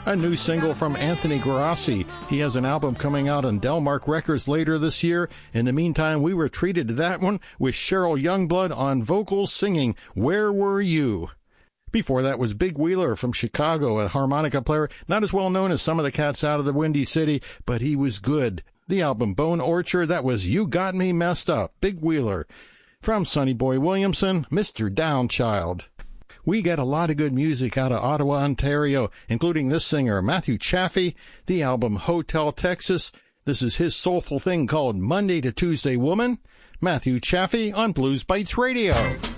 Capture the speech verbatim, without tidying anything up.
A new single from Anthony Grassi. He has an album coming out on Delmark Records later this year. In the meantime, we were treated to that one with Cheryl Youngblood on vocals singing Where Were You? Before that was Big Wheeler from Chicago, a harmonica player, not as well known as some of the cats out of the Windy City, but he was good. The album Bone Orchard, that was You Got Me Messed Up, Big Wheeler. From Sonny Boy Williamson, Mister Downchild. We get a lot of good music out of Ottawa, Ontario, including this singer, Matthew Chaffee, the album Hotel Texas. This is his soulful thing called Monday to Tuesday Woman. Matthew Chaffee on Blues Bites Radio.